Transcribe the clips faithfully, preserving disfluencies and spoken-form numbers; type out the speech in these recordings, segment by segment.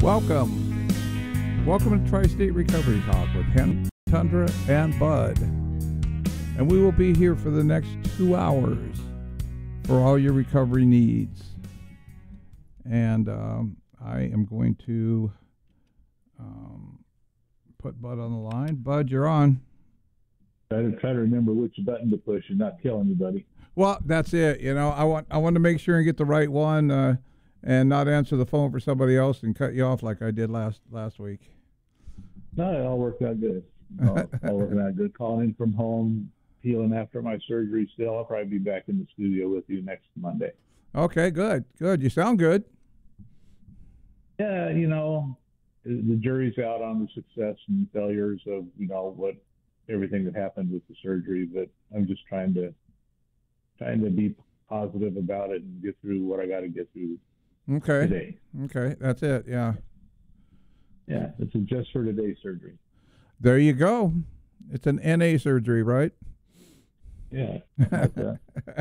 Welcome. Welcome to Tri-State Recovery Talk with Hen, Tundra, and Bud. And we will be here for the next two hours for all your recovery needs. And um, I am going to um, put Bud on the line. Bud, you're on. Try to try to remember which button to push and not kill anybody. Well, that's it. You know, I want I want to make sure and get the right one, uh, and not answer the phone for somebody else and cut you off like I did last last week. No, it all worked out good. All, all working out good. Calling in from home, healing after my surgery. Still, I'll probably be back in the studio with you next Monday. Okay, good, good. You sound good. Yeah, you know, the jury's out on the success and failures of you know what everything that happened with the surgery, but I'm just trying to trying to be positive about it and get through what I got to get through okay. today. Okay, that's it. Yeah. Yeah, it's a just for today surgery. There you go. It's an N A surgery, right? Yeah. Like that.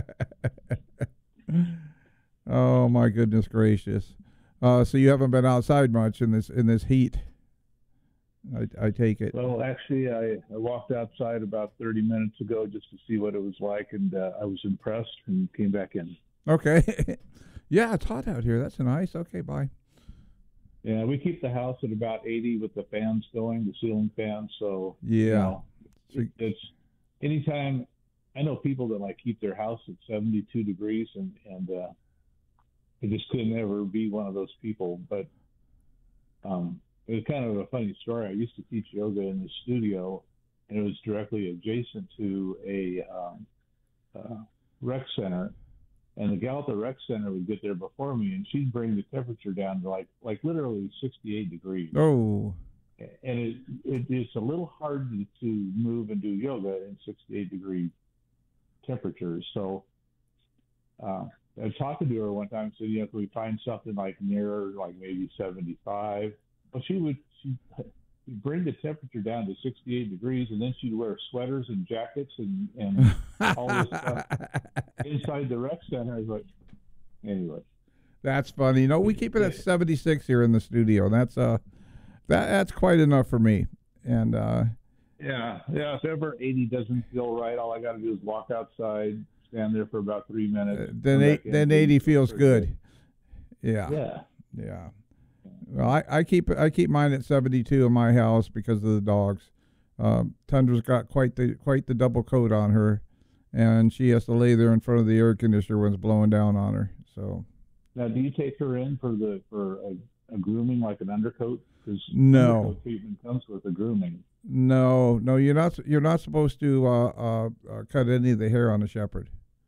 Oh my goodness gracious! Uh, so you haven't been outside much in this in this heat. I, I take it. Well, actually, I, I walked outside about thirty minutes ago just to see what it was like, and uh, I was impressed and came back in. Okay. Yeah, it's hot out here. That's nice. Okay, bye. Yeah, we keep the house at about eighty with the fans going, the ceiling fans. So, yeah. You know, so, it, it's anytime. I know people that like keep their house at seventy-two degrees, and, and uh, I just could never be one of those people. But um, it was kind of a funny story. I used to teach yoga in the studio, and it was directly adjacent to a um, uh, rec center. And the gal at the rec center would get there before me, and she'd bring the temperature down to like, like literally sixty-eight degrees. Oh. And it, it it's a little hard to, to move and do yoga in sixty-eight degree temperatures. So uh, I was talking to her one time and said, you know, can we find something like nearer, like maybe seventy-five? Well, she would she would bring the temperature down to sixty-eight degrees, and then she'd wear sweaters and jackets and, and all this stuff inside the rec center. I was like, anyway. That's funny. No, we keep it at seventy-six here in the studio. That's uh, that that's quite enough for me. And uh, yeah, yeah. If ever eighty doesn't feel right, all I got to do is walk outside, stand there for about three minutes. Uh, then eight, then eighty feels good. Yeah. Yeah. Yeah. Well, I, I keep I keep mine at seventy-two in my house because of the dogs. Um, Tundra's got quite the quite the double coat on her, and she has to lay there in front of the air conditioner when it's blowing down on her. So. Now, do you take her in for the for a, a grooming like an undercoat? Because no undercoat treatment comes with a grooming. No, no, you're not. You're not supposed to uh, uh, uh, cut any of the hair on a shepherd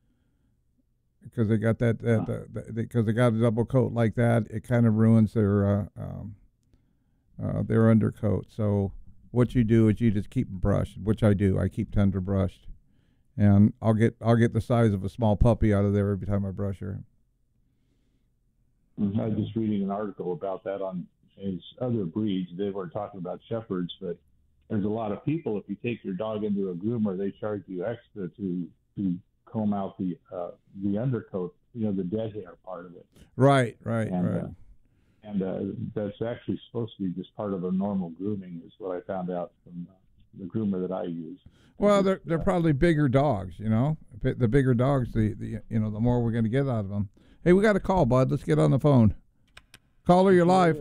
because they got that. that huh. the, the, because they got a double coat like that, it kind of ruins their uh, um, uh, their undercoat. So what you do is you just keep them brushed, which I do. I keep Tundra brushed, and I'll get I'll get the size of a small puppy out of there every time I brush her. Mm-hmm. I was just reading an article about that on his other breeds. They were talking about shepherds, but there's a lot of people. If you take your dog into a groomer, they charge you extra to to comb out the uh, the undercoat, you know, the dead hair part of it. Right, right, and, right. Uh, and uh, that's actually supposed to be just part of a normal grooming, is what I found out from uh, the groomer that I use. Well, they're they're probably bigger dogs, you know. The bigger dogs, the, the you know, the more we're going to get out of them. Hey, we got a call, Bud. Let's get on the phone. Caller, you're live.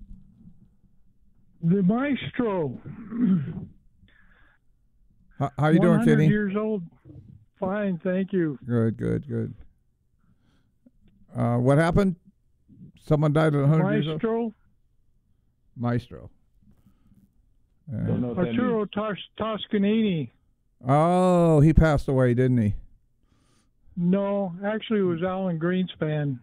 The Maestro. How, how you doing, Kenny? years old. Fine, thank you. Good, good, good. Uh, what happened? Someone died at one hundred years old? Maestro? Maestro. Uh, Don't know what that Arturo means. Tos- Toscanini. oh, he passed away, didn't he? No, actually it was Alan Greenspan.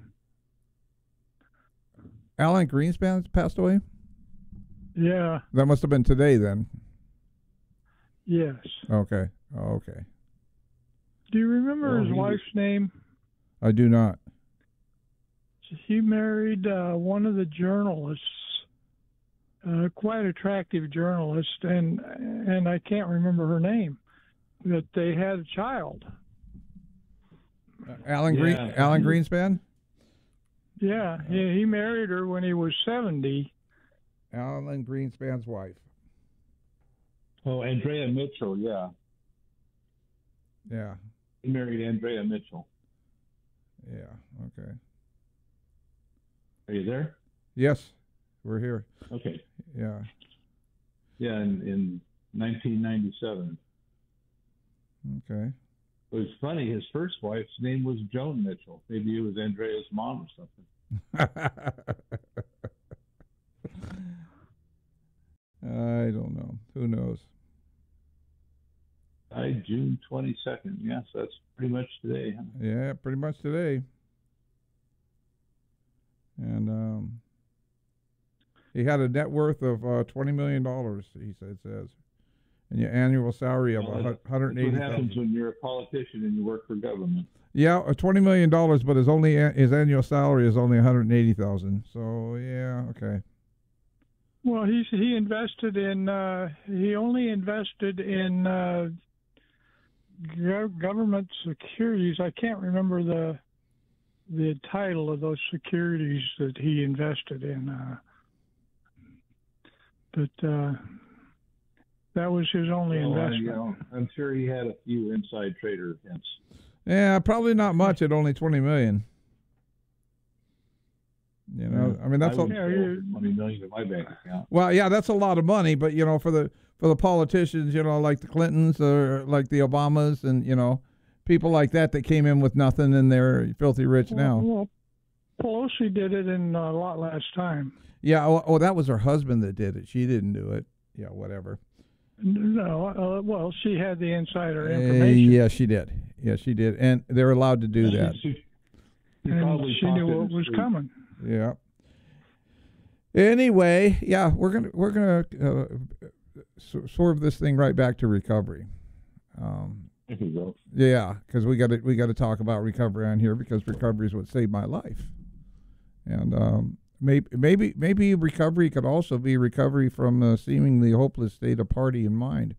Alan Greenspan passed away? Yeah, That must have been today then. yes. Okay, oh, okay. Do you remember Oh, his he was- wife's name? I do not. He married uh, one of the journalists, uh, quite attractive journalist, and and I can't remember her name, but they had a child. Uh, Alan Green, Yeah. Alan Greenspan? Yeah, he, he married her when he was seventy, Alan Greenspan's wife. Oh, Andrea Mitchell, yeah. Yeah. He married Andrea Mitchell. Yeah. Okay. Are you there? Yes, we're here. Okay. Yeah. Yeah, in, in nineteen ninety-seven. Okay. It was funny. His first wife's name was Joan Mitchell. Maybe it was Andrea's mom or something. I don't know. Who knows? Died June twenty-second. Yes, that's pretty much today. Huh? Yeah, pretty much today. And um, he had a net worth of uh, twenty million dollars, he said, says. And your annual salary of Well, one hundred eighty thousand dollars. That's what happens when you're a politician and you work for government. Yeah, uh, twenty million dollars, but his only his annual salary is only one hundred eighty thousand dollars. So, yeah, okay. Well, he he invested in uh, he only invested in uh, go- government securities. I can't remember the the title of those securities that he invested in, uh, but uh, that was his only Well, investment. I, you know, I'm sure he had a few inside trader hints. Yeah, probably not much at only twenty million dollars. You know, I mean that's I a, yeah, twenty million in my bank account. well, yeah, that's a lot of money, but you know, for the for the politicians, you know, like the Clintons or like the Obamas, and you know, people like that that came in with nothing and they're filthy rich now. Well, Pelosi did it in a lot less time. Yeah, oh, oh, that was her husband that did it. She didn't do it. Yeah, whatever. No, uh, well, she had the insider Uh, information. yeah, she did. Yeah, she did, and they're allowed to do that. She, she and probably she knew talked in what her was sleep. coming. Yeah. Anyway, yeah, we're gonna we're gonna uh, s- swerve this thing right back to recovery. Um, There you go. yeah, because we got to we got to talk about recovery on here because recovery is what saved my life, and um, maybe maybe maybe recovery could also be recovery from a seemingly hopeless state of party in mind.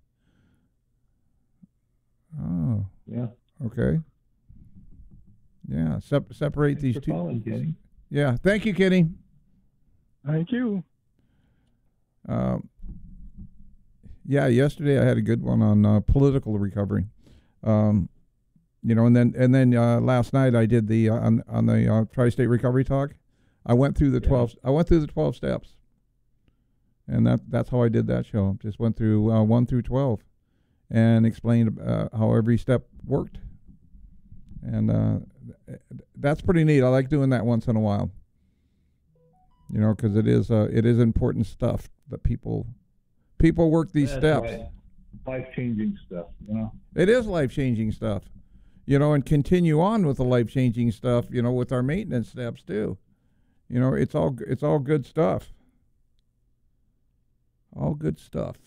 Oh, Yeah. okay. Yeah, sep- separate Thanks these for two. calling, Kenny. Yeah, thank you, Kenny. Thank you. Um, yeah, yesterday I had a good one on uh, political recovery. Um, you know, and then and then uh, last night I did the uh, on on the uh, Tri-State Recovery Talk. I went through the Yeah. twelve. I went through the twelve steps, and that that's how I did that show. Just went through uh, one through twelve, and explained uh, how every step worked. And uh, that's pretty neat. I like doing that once in a while. You know, because it is uh, it is important stuff that people people work these That's steps. right. Life-changing stuff, you know. It is life changing stuff. You know, and continue on with the life changing stuff. You know, with our maintenance steps too. You know, it's all it's all good stuff. All good stuff.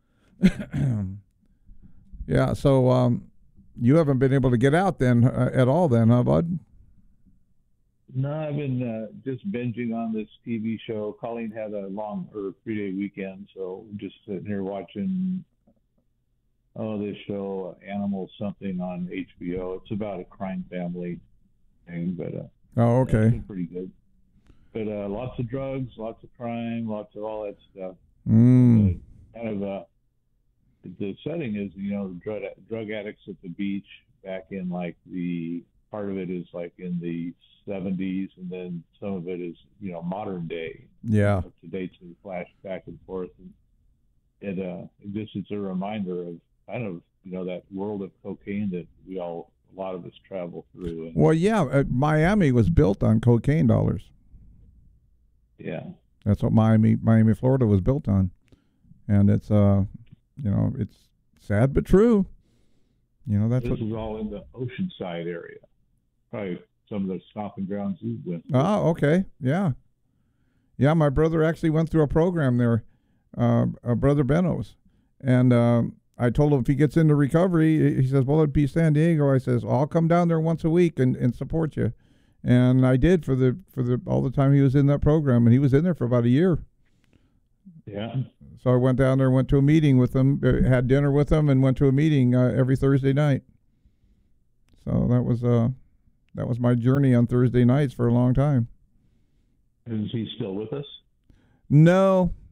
Yeah. So um, you haven't been able to get out then uh, at all, then, huh, bud? No, I've been uh, just binging on this T V show. Colleen had a long or three day weekend, so we're just sitting here watching. Oh, this show, Animal something on H B O. It's about a crime family thing, but uh, Oh, yeah, okay. it's been pretty good. But uh, lots of drugs, lots of crime, lots of all that stuff. Mm. Uh, kind of uh, the setting is, you know, drug drug addicts at the beach back in like the part of it is like in the seventies, and then some of it is, you know, modern day. Yeah. Up to date, so we flash back and forth, and it uh, this is a reminder of kind of, you know, that world of cocaine that we all, a lot of us travel through. And Well, yeah. Uh, Miami was built on cocaine dollars. yeah, That's what Miami, Miami, Florida was built on, and it's uh, you know, it's sad but true. You know, that's this what. is all in the Oceanside area. Probably some of the stomping grounds you went through. Oh, okay. Yeah. Yeah, my brother actually went through a program there, uh, uh, Brother Benno's. And um, I told him if he gets into recovery, he says, well, it'd be San Diego. I says, well, I'll come down there once a week and, and support you. And I did for the for the all the time he was in that program, and he was in there for about a year. Yeah. So I went down there, went to a meeting with him, uh, had dinner with him, and went to a meeting uh, every Thursday night. So that was uh, that was my journey on Thursday nights for a long time. Is he still with us? No,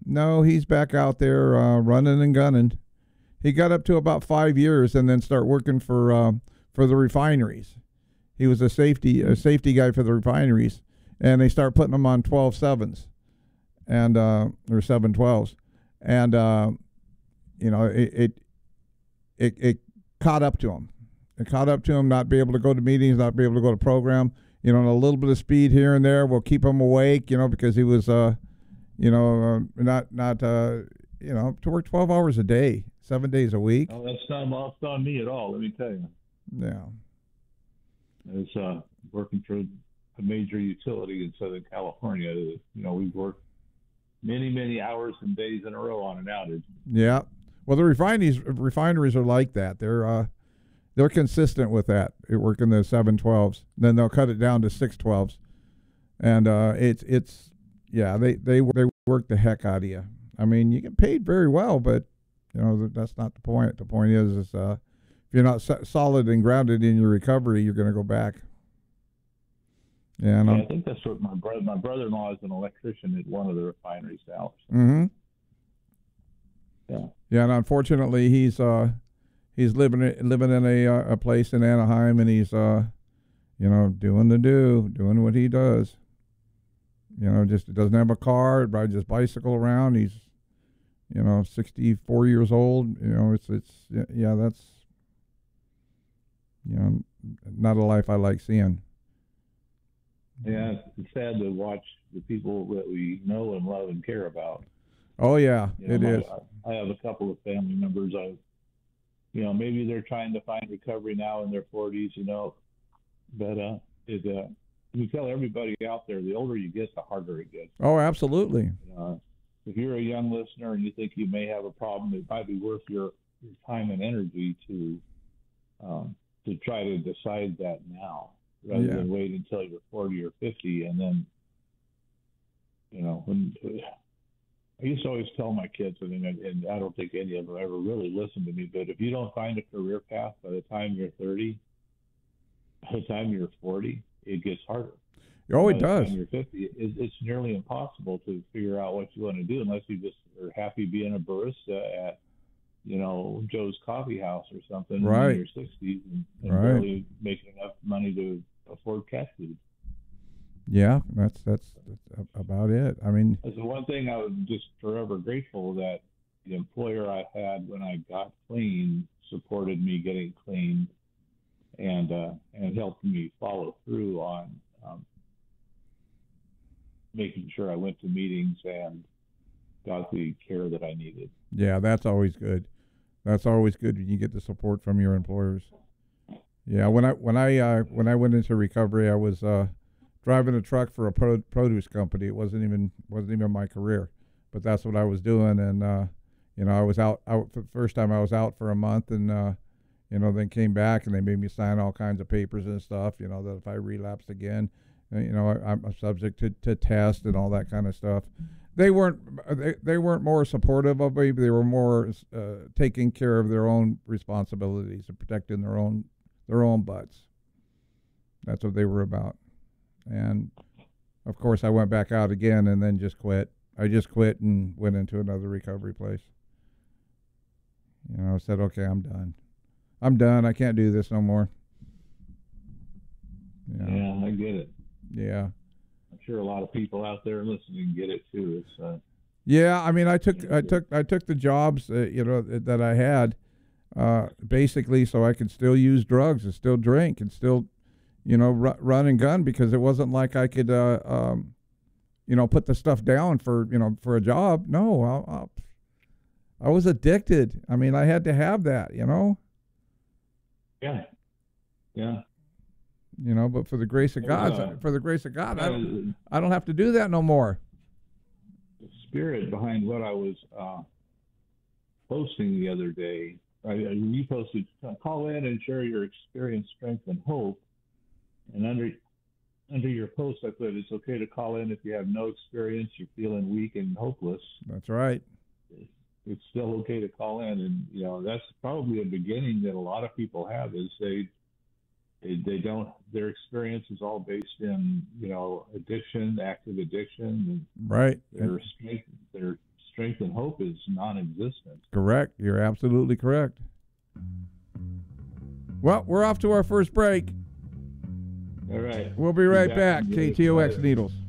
no, he's back out there uh, running and gunning. He got up to about five years and then start working for uh, for the refineries. He was a safety a safety guy for the refineries, and they start putting him on twelve sevens, and uh, or seven twelves, and uh, you know it, it it it caught up to him. It caught up to him not be able to go to meetings, not be able to go to program. You know, and a little bit of speed here and there will keep him awake. You know, because he was uh, you know, uh, not not uh, you know, to work twelve hours a day, seven days a week. Oh, that's not lost on me at all. Let me tell you. Yeah. It's uh, working for a major utility in Southern California. You know, we've worked many, many hours and days in a row on an outage. Yeah. Well, the refineries refineries are like that. They're uh, they're consistent with that. They work in the seven twelves. Then they'll cut it down to six twelves, and uh, it's it's yeah. They they they work the heck out of you. I mean, you get paid very well, but you know that's not the point. The point is is uh, if you're not so- solid and grounded in your recovery, you're going to go back. Yeah, yeah, I think that's what my brother my brother-in-law is an electrician at one of the refineries now. Mm-hmm. Yeah. Yeah, and unfortunately, he's uh, he's living living in a a place in Anaheim, and he's uh, you know, doing the do, doing what he does. You know, just doesn't have a car, rides his bicycle around. He's, you know, sixty-four years old. You know, it's it's yeah, that's, you know, not a life I like seeing. Yeah, it's sad to watch the people that we know and love and care about. Oh yeah, you know, it my, is. I have a couple of family members. I, you know, maybe they're trying to find recovery now in their forties. You know, but uh, it uh, you tell everybody out there, the older you get, the harder it gets. Oh, absolutely. Uh, if you're a young listener and you think you may have a problem, it might be worth your, your time and energy to um, to try to decide that now, rather Yeah. than wait until you're forty or fifty, and then, you know, when. I used to always tell my kids, I mean, and I don't think any of them ever really listened to me, but if you don't find a career path by the time you're thirty, by the time you're forty, it gets harder. Oh, it by does. the time you're fifty, it, it's nearly impossible to figure out what you want to do unless you just are happy being a barista at, you know, Joe's Coffee House or something Right. in your sixties and, and Right. barely making enough money to afford cat food. Yeah, that's that's, that's about it. I mean, That's the one thing I was just forever grateful that the employer I had when I got clean supported me getting clean and uh, and helped me follow through on um, making sure I went to meetings and got the care that I needed. yeah, that's always good. That's always good when you get the support from your employers. Yeah, when I when I uh, when I went into recovery, I was uh, driving a truck for a pro- produce company. It wasn't even wasn't even my career, but that's what I was doing. And uh, you know, I was out, out for the first time. I was out for a month, and uh, you know, then came back, and they made me sign all kinds of papers and stuff. You know, that if I relapsed again, uh, you know, I, I'm subject to, to test and all that kind of stuff. They weren't they, they weren't more supportive of me. They were more uh, taking care of their own responsibilities and protecting their own their own butts. That's what they were about. And of course, I went back out again and then just quit. I just quit and went into another recovery place. You know, I said, okay, I'm done. I'm done. I can't do this no more. You know? Yeah, I get it. Yeah. I'm sure a lot of people out there listening get it too. It's uh, Yeah, I mean, I took, I took, I took the jobs, uh, you know, that I had, uh, basically, so I could still use drugs and still drink and still, you know, r- run and gun, because it wasn't like I could, uh, um, you know, put the stuff down for, you know, for a job. No, I, I, I was addicted. I mean, I had to have that, you know. yeah, yeah. You know, but for the grace of God, Uh, for the grace of God, I uh, don't, I don't have to do that no more. the spirit behind what I was uh, posting the other day. I, I- you posted, call in and share your experience, strength, and hope. And under under your post, I put, it's okay to call in if you have no experience, you're feeling weak and hopeless. That's right. It's still okay to call in, and you know that's probably a beginning that a lot of people have. Is they they, they don't their experience is all based in you know addiction, active addiction, and Right. their strength their strength strength and hope is non-existent. Correct. You're absolutely correct. Well, we're off to our first break. All right. We'll be right Be back. back. K T O X Needles.